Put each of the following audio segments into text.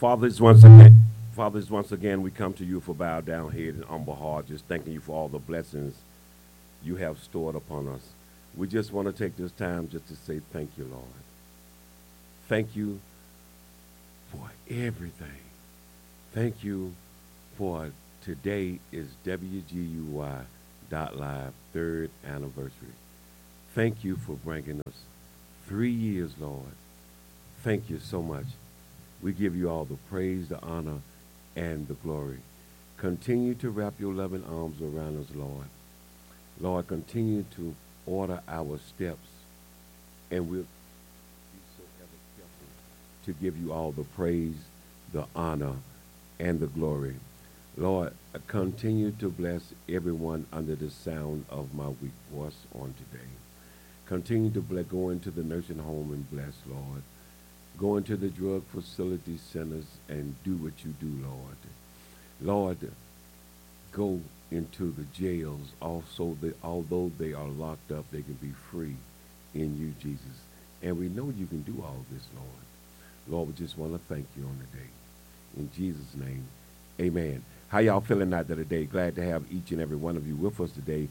Fathers, once again, Fathers, once again, we come to you for bow down head and humble heart, just thanking you for all the blessings you have stored upon us. We just want to take this time just to say thank you, Lord. Thank you for everything. Thank you for today is WGUY Live third anniversary. Thank you for bringing us 3 years, Lord. Thank you so much. We give you all the praise, the honor, and the glory. Continue to wrap your loving arms around us, Lord. Lord, continue to order our steps, and we'll be so ever careful to give you all the praise, the honor, and the glory. Lord, continue to bless everyone under the sound of my weak voice on today. Continue to bless, go into the nursing home and bless, Lord. Go into the drug facility centers and do what you do, Lord. Lord, go into the jails also that although they are locked up, they can be free in you, Jesus. And we know you can do all this, Lord. Lord, we just want to thank you on the day. In Jesus' name, amen. How y'all feeling out there today? Glad to have each and every one of you with us today.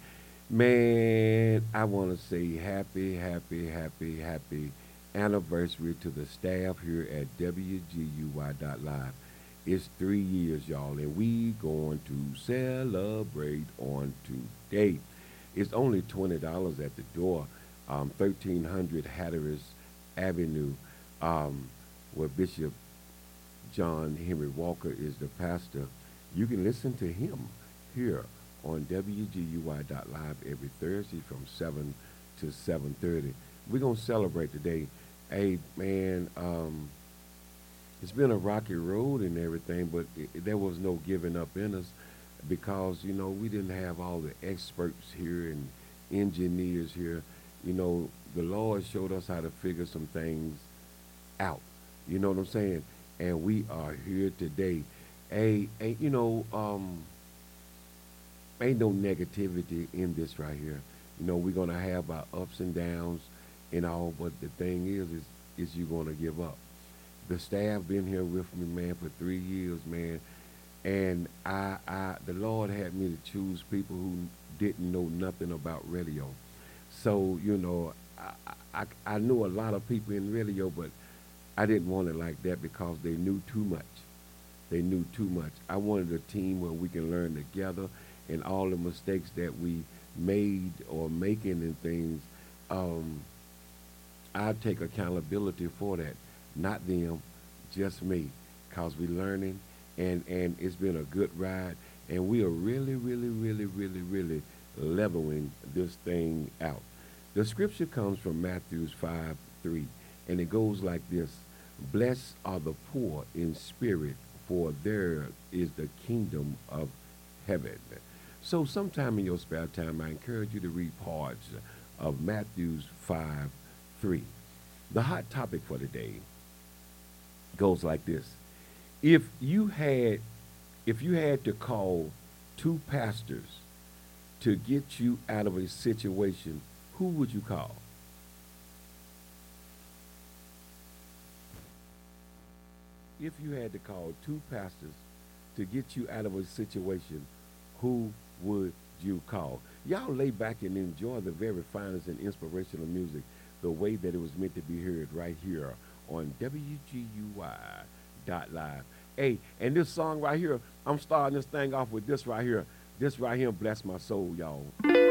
Man, I want to say happy, happy, happy, happy anniversary to the staff here at WGUY.live. It's 3 years, y'all, and we going to celebrate on today. It's only $20 at the door, 1300 Hatteras Avenue, where Bishop John Henry Walker is the pastor. You can listen to him here on WGUY.live every Thursday from 7 to 7:30. We're going to celebrate today. Hey, man, it's been a rocky road and everything, but there was no giving up in us because, we didn't have all the experts here and engineers here. The Lord showed us how to figure some things out. You know what I'm saying? And we are here today. Hey, ain't no negativity in this right here. We're gonna have our ups and downs and all, but the thing is you gonna give up. The staff been here with me, man, for 3 years, man, and the Lord had me to choose people who didn't know nothing about radio. So I knew a lot of people in radio, but I didn't want it like that because they knew too much. They knew too much. I wanted a team where we can learn together and all the mistakes that we made or making and things. I take accountability for that, not them, just me, cause we learning and it's been a good ride, and we are really, really, really, really, really leveling this thing out. The scripture comes from Matthew 5:3, and it goes like this: "Blessed are the poor in spirit, for there is the kingdom of heaven." So, sometime in your spare time, I encourage you to read parts of Matthew's 5:3. The hot topic for today goes like this: If you had, if you had to call two pastors to get you out of a situation, who would you call? If you had to call two pastors to get you out of a situation, who would you call? Y'all lay back and enjoy the very finest and inspirational music the way that it was meant to be heard right here on WGUY.live. Hey, and this song right here, I'm starting this thing off with this right here. This right here bless my soul, y'all.